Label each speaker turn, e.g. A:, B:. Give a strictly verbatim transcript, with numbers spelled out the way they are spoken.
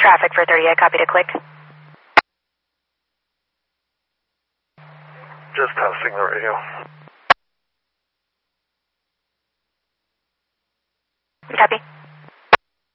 A: traffic for thirty, I copy to click.
B: Just testing the radio.
A: Copy.